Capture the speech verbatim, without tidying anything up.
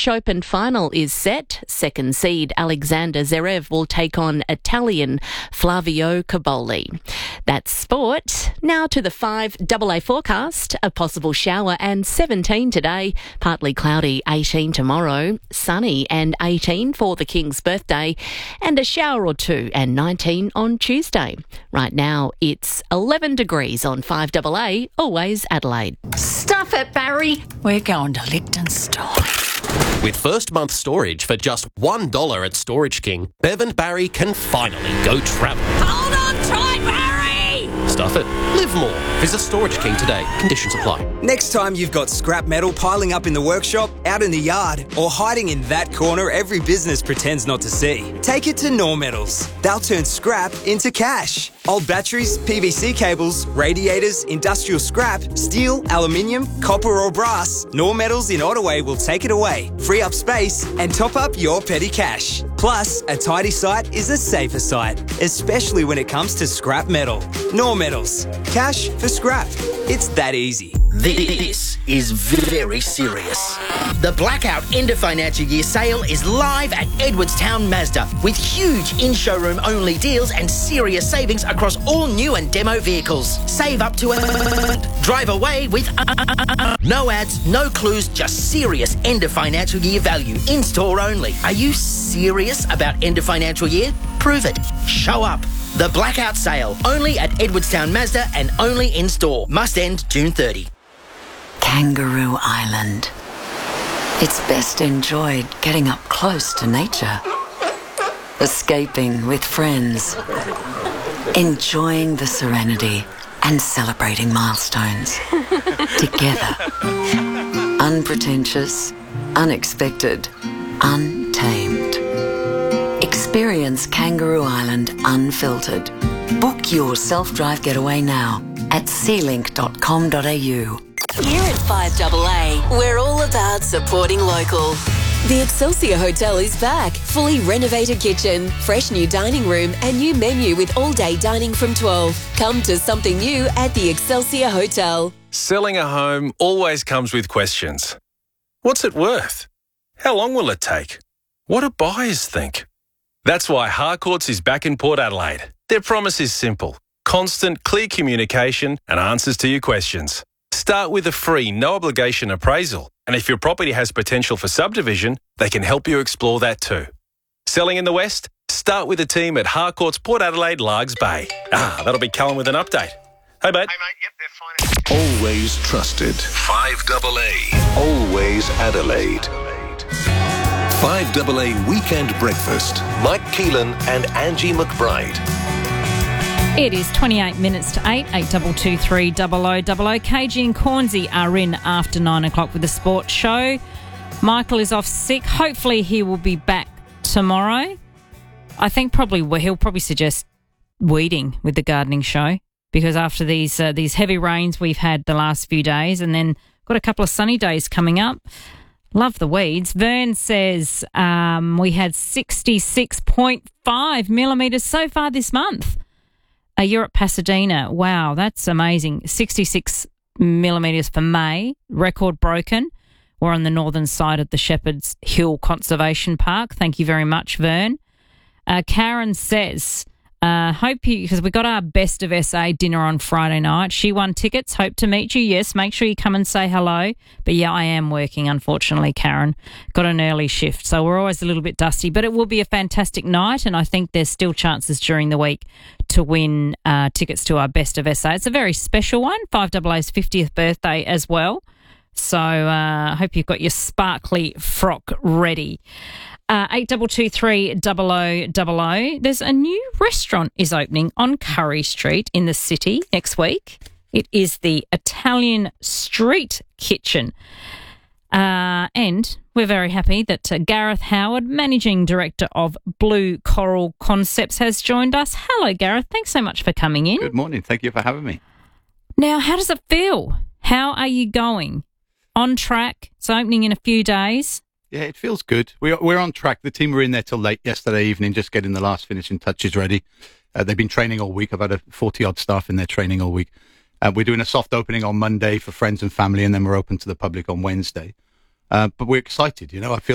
French Open final is set. Second seed Alexander Zverev will take on Italian Flavio Cobolli. That's sport. Now to the five double A forecast. A possible shower and seventeen today. Partly cloudy, eighteen tomorrow. Sunny and eighteen for the King's birthday. And a shower or two and nineteen on Tuesday. Right now it's eleven degrees on five double A, always Adelaide. Stuff it, Barry. We're going to Lichtenstein. With first month storage for just one dollar at Storage King, Bev and Barry can finally go travel. Hold on tight, Barry! Stuff it. Live more. Visit Storage King today. Conditions apply. Next time you've got scrap metal piling up in the workshop, out in the yard, or hiding in that corner every business pretends not to see, take it to Knorr Metals. They'll turn scrap into cash. Old batteries, P V C cables, radiators, industrial scrap, steel, aluminium, copper or brass, Knorr Metals in Ottaway will take it away, free up space and top up your petty cash. Plus, a tidy site is a safer site, especially when it comes to scrap metal. Knorr Metals. Cash for scrap. It's that easy. This is very serious. The Blackout End of Financial Year sale is live at Edwardstown Mazda with huge in-showroom only deals and serious savings across all new and demo vehicles. Save up to a... Drive away with... No ads, no clues, just serious end of financial year value. In-store only. Are you serious about end of financial year? Prove it. Show up. The Blackout Sale, only at Edwardstown Mazda and only in-store. Must end June thirtieth. Kangaroo Island. It's best enjoyed getting up close to nature. Escaping with friends. Enjoying the serenity and celebrating milestones. Together. Unpretentious, unexpected, untamed. Experience Kangaroo Island unfiltered. Book your self-drive getaway now at sea link dot com dot a u. Here at five double A, we're all about supporting local. The Excelsior Hotel is back. Fully renovated kitchen, fresh new dining room and new menu with all-day dining from twelve. Come to something new at the Excelsior Hotel. Selling a home always comes with questions. What's it worth? How long will it take? What do buyers think? That's why Harcourts is back in Port Adelaide. Their promise is simple. Constant, clear communication and answers to your questions. Start with a free, no-obligation appraisal. And if your property has potential for subdivision, they can help you explore that too. Selling in the West? Start with a team at Harcourts Port Adelaide, Largs Bay. Ah, that'll be Callum with an update. Hey, mate. Hey, mate. Yep, they're fine. Always trusted. five double A. Always Adelaide. five double A Weekend Breakfast. Mike Keelan and Angie McBride. It is twenty-eight minutes to eight, eight two two three double oh double oh. K G and Cornsey are in after nine o'clock with the sports show. Michael is off sick. Hopefully he will be back tomorrow. I think probably he'll probably suggest weeding with the gardening show because after these uh, these heavy rains we've had the last few days and then got a couple of sunny days coming up. Love the weeds. Vern says um, we had sixty-six point five millimetres so far this month. Uh, you're at Pasadena. Wow, that's amazing. sixty-six millimetres for May. Record broken. We're on the northern side of the Shepherd's Hill Conservation Park. Thank you very much, Vern. Uh, Karen says, uh, hope you, because we got our Best of S A dinner on Friday night. She won tickets. Hope to meet you. Yes, make sure you come and say hello. But yeah, I am working, unfortunately, Karen. Got an early shift, so we're always a little bit dusty. But it will be a fantastic night, and I think there's still chances during the week to win uh, tickets to our Best of S A. It's a very special one, five double A's fiftieth birthday as well. So I uh, hope you've got your sparkly frock ready. Uh, eight two two three double oh double oh. There's a new restaurant is opening on Curry Street in the city next week. It is the Italian Street Kitchen. Uh, and we're very happy that uh, Gareth Howard, Managing Director of Blue Coral Concepts, has joined us. Hello, Gareth. Thanks so much for coming in. Good morning. Thank you for having me. Now, how does it feel? How are you going? On track? It's opening in a few days. Yeah, it feels good. We're, we're on track. The team were in there till late yesterday evening, just getting the last finishing touches ready. Uh, they've been training all week. I've had a forty-odd staff in there training all week. Uh, we're doing a soft opening on Monday for friends and family, and then we're open to the public on Wednesday. Uh, but we're excited, you know. I feel